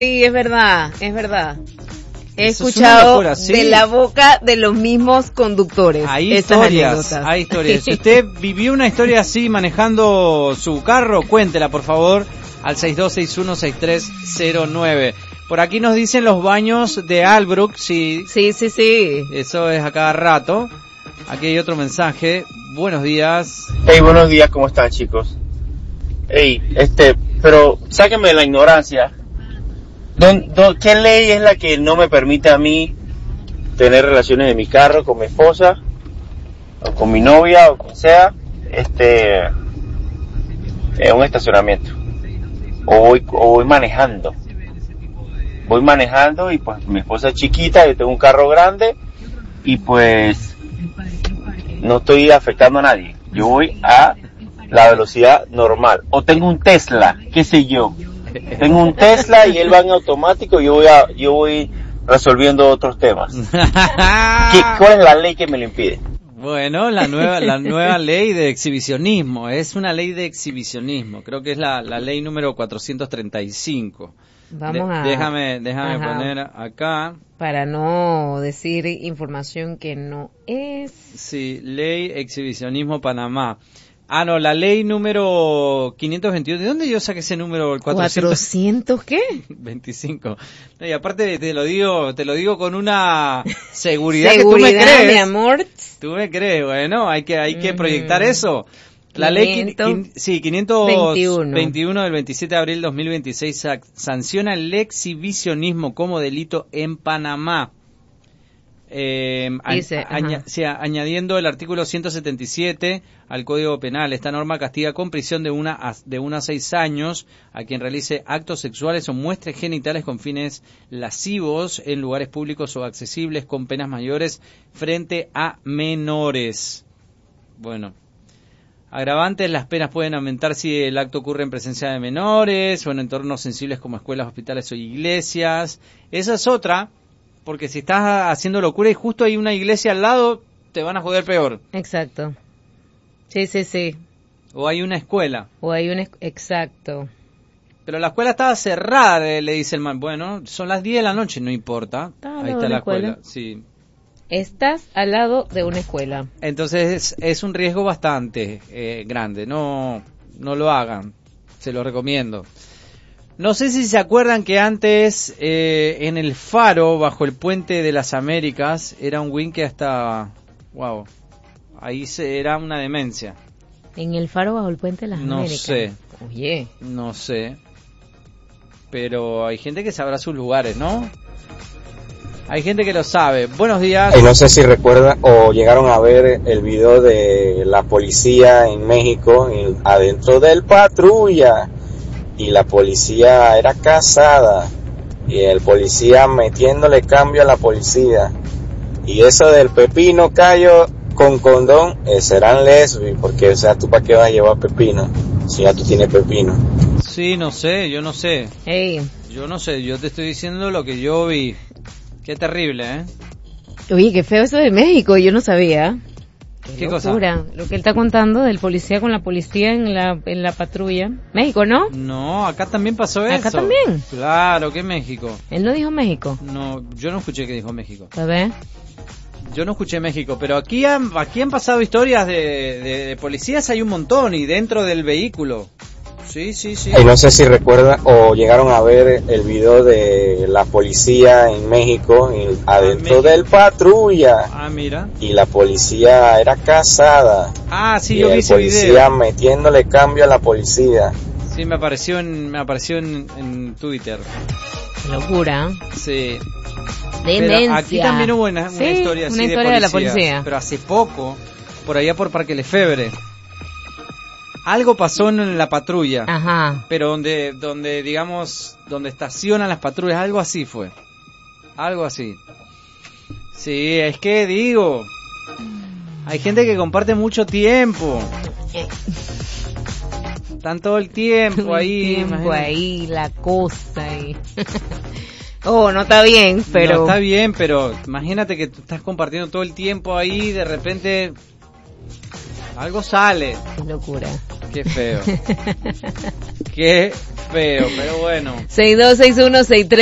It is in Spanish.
Sí, es verdad. He Eso escuchado locura, sí. de la boca de los mismos conductores. Hay estas historias, anécdotas. hay historias. Si usted vivió una historia así manejando su carro, cuéntela por favor al 62616309. Por aquí nos dicen los baños de Albrook, sí. Sí. Eso es a cada rato. Aquí hay otro mensaje. Buenos días. Hey, buenos días, ¿cómo están, chicos? Hey, pero sáquenme de la ignorancia. ¿Qué ley es la que no me permite a mí tener relaciones en mi carro con mi esposa o con mi novia o quien sea, en un estacionamiento? O voy manejando. Voy manejando y pues mi esposa es chiquita, yo tengo un carro grande y pues no estoy afectando a nadie. Yo voy a la velocidad normal. O tengo un Tesla, qué sé yo. Tengo un Tesla y él va en automático y yo voy resolviendo otros temas. ¿Cuál es la ley que me lo impide? Bueno, la nueva ley de exhibicionismo. Es una ley de exhibicionismo. Creo que es la ley número 435. Déjame poner acá. Para no decir información que no es. Sí, ley exhibicionismo Panamá. Ah, no, la ley número 521. ¿De dónde yo saqué ese número? El 400 ¿qué? 25. No, y aparte te lo digo con una seguridad que tú me Seguridad, crees. mi amor. Tú me crees, bueno, hay que proyectar eso. La ley 521 del 27 de abril de 2026 sanciona el exhibicionismo como delito en Panamá. Añadiendo el artículo 177 al Código Penal. Esta norma castiga con prisión de 1 a 6 años a quien realice actos sexuales o muestre genitales con fines lascivos en lugares públicos o accesibles con penas mayores frente a menores. Bueno, agravantes, las penas pueden aumentar si el acto ocurre en presencia de menores o en entornos sensibles como escuelas, hospitales o iglesias. Esa es otra. Porque si estás haciendo locura y justo hay una iglesia al lado, te van a joder peor. Exacto. Sí. O hay una escuela. Exacto. Pero la escuela estaba cerrada, le dice el man. Bueno, son las 10 de la noche, no importa. Ahí está la escuela. Sí. Estás al lado de una escuela. Entonces es un riesgo bastante grande. No lo hagan. Se lo recomiendo. No sé si se acuerdan que antes en el Faro, bajo el Puente de las Américas, era un wing que hasta... ¡Wow! Ahí era una demencia. ¿En el Faro, bajo el Puente de las Américas? No sé. Oye. No sé. Pero hay gente que sabrá sus lugares, ¿no? Hay gente que lo sabe. Buenos días. No sé si recuerdan o llegaron a ver el video de la policía en México, adentro del patrulla. Y la policía era casada y el policía metiéndole cambio a la policía, y eso del pepino callo con condón, serán lesbi, porque o sea, tú para qué vas a llevar pepino si ya tú tienes pepino. Sí, no sé, yo no sé. Hey. Yo no sé, yo te estoy diciendo lo que yo vi. Qué terrible, Oye, qué feo eso de México, yo no sabía. ¿Qué locura, cosa? lo que él está contando del policía con la policía en la patrulla. México, ¿no? No, acá también pasó eso. ¿Acá también? Claro, que México. ¿Él no dijo México? No, yo no escuché que dijo México. A ver. Yo no escuché México, pero aquí han pasado historias de policías, hay un montón, y dentro del vehículo. Sí. No sé si recuerdan o llegaron a ver el video de la policía en México, adentro del patrulla. Ah, mira. Y la policía era casada. Ah, sí, y yo vi ese video. El policía metiéndole cambio a la policía. Sí, me apareció en Twitter. Locura. Sí. Demencia. Pero aquí también hubo una historia así de la policía. Pero hace poco, por allá por Parque Lefebvre. Algo pasó en la patrulla. Ajá. Pero donde digamos, donde estacionan las patrullas, algo así fue. Algo así. Sí, es que digo, hay gente que comparte mucho tiempo. Están todo el tiempo ahí. Ahí, la cosa ahí. Oh, no está bien, pero... No está bien, pero imagínate que tú estás compartiendo todo el tiempo ahí, de repente Algo sale. Qué locura. Qué feo. Qué feo, pero bueno. 626163